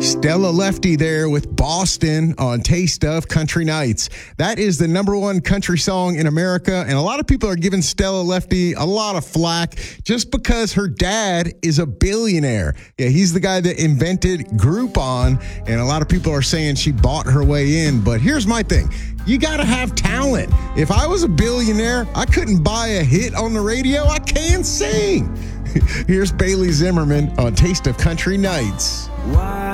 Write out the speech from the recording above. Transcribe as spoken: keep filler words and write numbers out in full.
Stella Lefty there with Boston on Taste of Country Nights. That is the number one country song in America, and a lot of people are giving Stella Lefty a lot of flack just because her dad is a billionaire. Yeah, he's the guy that invented Groupon, and a lot of people are saying she bought her way in. But here's my thing. You got to have talent. If I was a billionaire, I couldn't buy a hit on the radio. I can't sing. Here's Bailey Zimmerman on Taste of Country Nights.